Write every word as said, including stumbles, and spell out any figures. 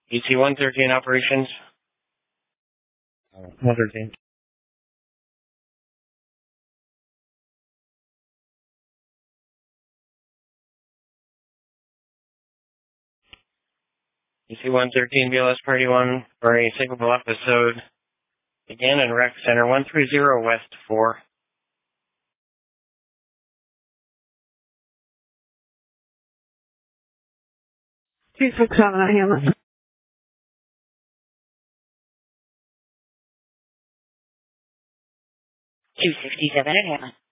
E T one thirteen operations. one thirteen. E T one thirteen B L S Party one for a cyclical episode. Again in Rec Center one three zero West four. two six seven at Hamlet. two sixty-seven at Hamlet.